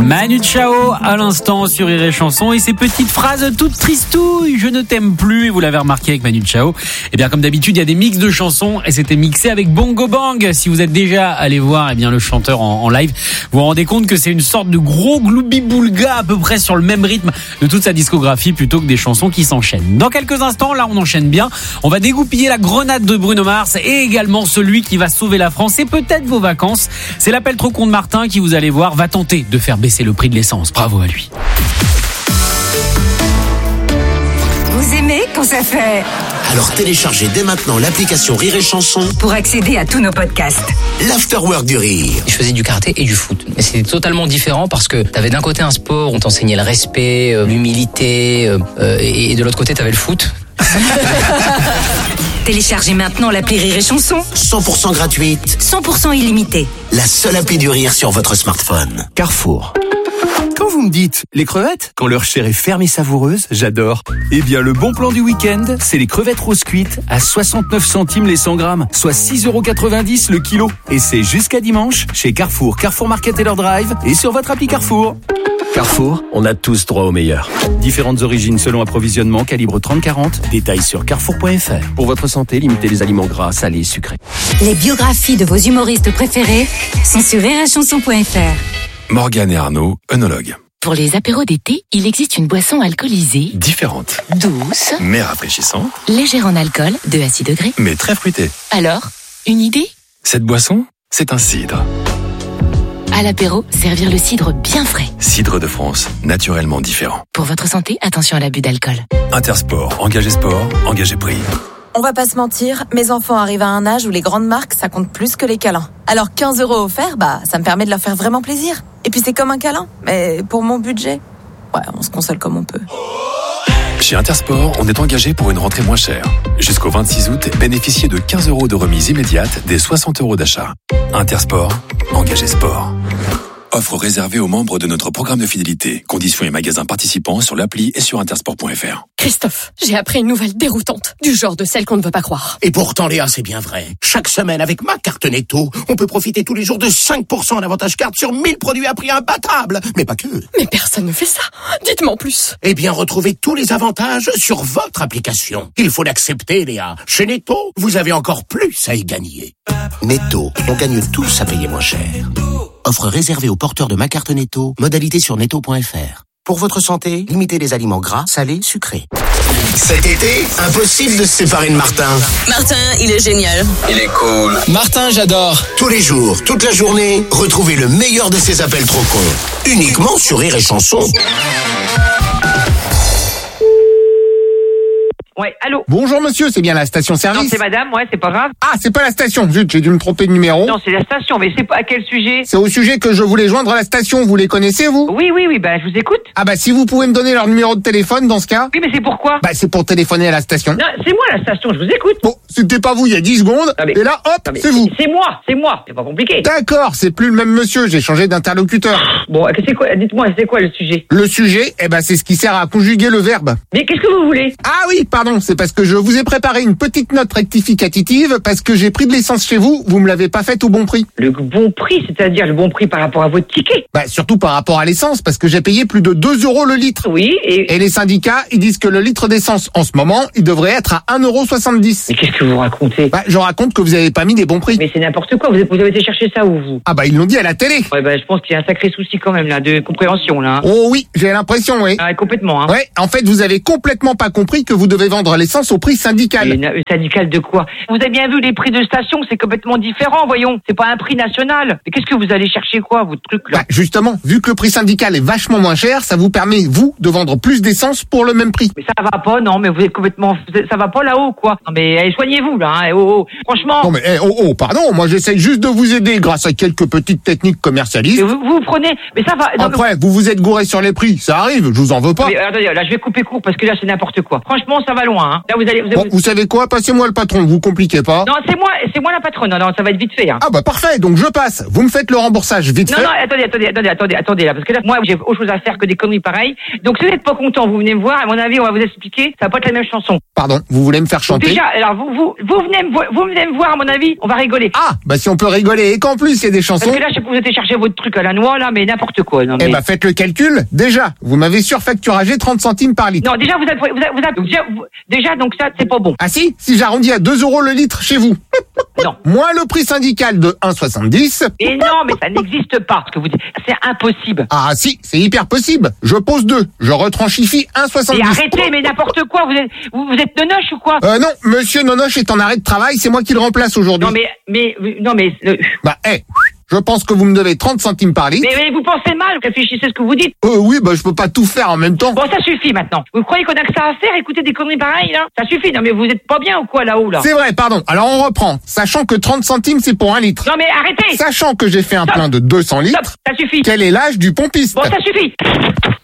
Manu Chao à l'instant sur Rire et Chanson et ses petites phrases toutes tristouilles. Je ne t'aime plus, et vous l'avez remarqué avec Manu Chao. Et bien comme d'habitude, il y a des mix de chansons et c'était mixé avec Bongo Bang. Si vous êtes déjà allé voir le chanteur en live, vous vous rendez compte que c'est une sorte de gros gloubi-boulga à peu près sur le même rythme de toute sa discographie plutôt que des chansons qui s'enchaînent. Dans quelques instants, là on enchaîne bien. On va dégoupiller la grenade de Bruno Mars et également celui qui va sauver la France et peut-être vos vacances. C'est l'appel trop con de Martin qui, vous allez voir, va tenter de faire baisser le prix de l'essence. Bravo à lui. Vous aimez quand ça fait... Alors téléchargez dès maintenant l'application Rire et Chanson pour accéder à tous nos podcasts. L'Afterwork du Rire. Je faisais du karaté et du foot. Mais c'était totalement différent parce que t'avais d'un côté un sport où on t'enseignait le respect, l'humilité, et de l'autre côté t'avais le foot. Téléchargez maintenant l'appli Rire et Chanson. 100% gratuite. 100% illimitée. La seule appli du rire sur votre smartphone. Carrefour. Quand vous me dites les crevettes, quand leur chair est ferme et savoureuse, j'adore. Eh bien, le bon plan du week-end, c'est les crevettes roses cuites à 69 centimes les 100 grammes, soit 6,90 € le kilo. Et c'est jusqu'à dimanche chez Carrefour, Carrefour Market et leur Drive et sur votre appli Carrefour. Carrefour, on a tous droit au meilleur. Différentes origines selon approvisionnement, calibre 30-40. Détails sur carrefour.fr. Pour votre santé, limitez les aliments gras, salés et sucrés. Les biographies de vos humoristes préférés sont sur rireetchanson.fr. Morgane et Arnaud, œnologues. Pour les apéros d'été, il existe une boisson alcoolisée, Différente, douce, mais rafraîchissante, légère en alcool, de à 6 degrés. mais très fruitée. Alors, une idée? Cette boisson, c'est un cidre. À l'apéro, servir le cidre bien frais. Cidre de France, naturellement différent. Pour votre santé, attention à l'abus d'alcool. Intersport, engagé sport, engagé prix. On va pas se mentir, mes enfants arrivent à un âge où les grandes marques, ça compte plus que les câlins. Alors 15 € offerts, ça me permet de leur faire vraiment plaisir. Et puis c'est comme un câlin, mais pour mon budget, on se console comme on peut. Chez Intersport, on est engagé pour une rentrée moins chère. Jusqu'au 26 août, bénéficiez de 15 € de remise immédiate des 60 € d'achat. Intersport, engagé sport. Offre réservée aux membres de notre programme de fidélité. Conditions et magasins participants sur l'appli et sur intersport.fr. Christophe, j'ai appris une nouvelle déroutante, du genre de celle qu'on ne veut pas croire. Et pourtant, Léa, c'est bien vrai. Chaque semaine, avec ma carte Netto, on peut profiter tous les jours de 5% d'avantage carte sur 1000 produits à prix imbattable. Mais pas que. Mais personne ne fait ça. Dites-moi en plus. Eh bien, retrouvez tous les avantages sur votre application. Il faut l'accepter, Léa. Chez Netto, vous avez encore plus à y gagner. Netto, on gagne tous à payer moins cher. Offre réservée aux porteurs de ma carte Netto. Modalité sur netto.fr. Pour votre santé, limitez les aliments gras, salés, sucrés. Cet été, impossible de se séparer de Martin. Martin, il est génial. Il est cool. Martin, j'adore. Tous les jours, toute la journée, retrouvez le meilleur de ses appels trop cons. Uniquement sur Rire et Chanson. Ouais, allô. Bonjour monsieur, c'est bien la station-service? Non, c'est madame, c'est pas grave. Ah, c'est pas la station, zut, j'ai dû me tromper de numéro. Non, c'est la station, mais c'est pas à quel sujet? C'est au sujet que je voulais joindre la station, vous les connaissez vous? Oui, je vous écoute. Ah si vous pouvez me donner leur numéro de téléphone dans ce cas? Oui, mais c'est pourquoi? C'est pour téléphoner à la station. Non, c'est moi la station, je vous écoute. Bon, c'était pas vous il y a 10 secondes, et là, hop, c'est vous. C'est moi, c'est pas compliqué. D'accord, c'est plus le même monsieur, j'ai changé d'interlocuteur. Bon, c'est quoi, dites-moi, c'est quoi le sujet? Le sujet, c'est ce qui sert à conjuguer le verbe. Mais qu'est-ce que vous voulez? Ah oui, pardon, c'est parce que je vous ai préparé une petite note rectificative parce que j'ai pris de l'essence chez vous, vous me l'avez pas faite au bon prix. Le bon prix, c'est-à-dire le bon prix par rapport à votre ticket? Surtout par rapport à l'essence, parce que j'ai payé plus de 2 € le litre. Oui, et les syndicats, ils disent que le litre d'essence, en ce moment, il devrait être à 1,70 €. Mais qu'est-ce que vous racontez? Je raconte que vous avez pas mis des bons prix. Mais c'est n'importe quoi, vous avez été chercher ça où, vous? Ils l'ont dit à la télé. Je pense qu'il y a un sacré souci quand même, là, de compréhension, là. Oh oui, j'ai l'impression, oui. Complètement, Ouais, en fait, vous avez complètement pas compris que vous devez vendre l'essence au prix syndical. Syndical de quoi? Vous avez bien vu les prix de station, c'est complètement différent, voyons. C'est pas un prix national. Mais qu'est-ce que vous allez chercher quoi, votre truc là? Justement, vu que le prix syndical est vachement moins cher, ça vous permet, vous, de vendre plus d'essence pour le même prix. Mais ça va pas, non, mais vous êtes complètement... Ça va pas là-haut, quoi. Non mais soignez-vous, là, franchement... Non mais, pardon, moi j'essaye juste de vous aider grâce à quelques petites techniques commercialistes. Mais vous prenez... Mais ça va... Après, vous vous êtes gouré sur les prix, ça arrive, je vous en veux pas. Mais attendez, là je vais couper court parce que là c'est n'importe quoi. Franchement, ça va va loin, hein. Là, vous allez, Bon, vous savez quoi? Passez-moi le patron, vous compliquez pas. Non, c'est moi la patronne. Non, ça va être vite fait, hein. Ah bah parfait, donc je passe. Vous me faites le remboursage vite fait. Non, attendez, là, parce que là, moi, j'ai autre chose à faire que des conneries pareilles. Donc, si vous n'êtes pas content, vous venez me voir. À mon avis, on va vous expliquer. Ça va pas être la même chanson. Pardon, vous voulez me faire chanter? Donc déjà, alors vous venez me voir, à mon avis, on va rigoler. Ah, bah si on peut rigoler et qu'en plus il y a des chansons. Parce que là, je sais que vous êtes chercher votre truc à la noix, là, mais n'importe quoi. Non, mais... Eh bah faites le calcul. Déjà, vous m'avez surfacturagé 30 centimes par litre. Non, déjà, donc ça, c'est pas bon. Ah si j'arrondis à 2 € le litre chez vous. Non. Moins le prix syndical de 1,70. Et non, mais ça n'existe pas, ce que vous dites. C'est impossible. Ah si, c'est hyper possible. Je pose 2, je retranchifie 1,70. Et arrêtez, mais n'importe quoi. Vous êtes nonoche ou quoi? Non, monsieur Nonoche est en arrêt de travail, c'est moi qui le remplace aujourd'hui. Non mais. Bah, je pense que vous me devez 30 centimes par litre. Mais vous pensez mal, réfléchissez ce que vous dites. Oui, bah je peux pas tout faire en même temps. Bon, ça suffit maintenant. Vous croyez qu'on a que ça à faire, écouter des conneries pareilles, là? Ça suffit, non mais vous êtes pas bien ou quoi là-haut, là? C'est vrai, pardon. Alors on reprend. Sachant que 30 centimes c'est pour 1 litre. Non mais arrêtez. Sachant que j'ai fait un plein de 200 litres. Stop, ça suffit. Quel est l'âge du pompiste? Bon, ça suffit.